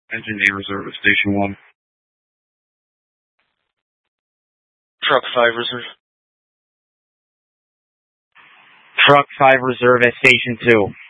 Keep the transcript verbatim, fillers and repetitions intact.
Engine eight reserve at station one. Truck five reserve. Truck five reserve at station two.